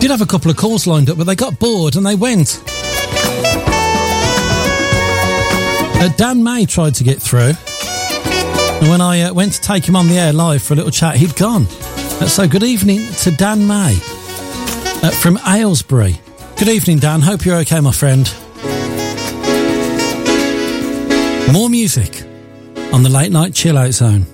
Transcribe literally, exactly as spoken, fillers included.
Did have a couple of calls lined up, but they got bored and they went. Uh, Dan May tried to get through, and when I uh, went to take him on the air live for a little chat, he'd gone. Uh, so good evening to Dan May uh, from Aylesbury. Good evening, Dan. Hope you're okay, my friend. More music on the Late Night Chill Out Zone.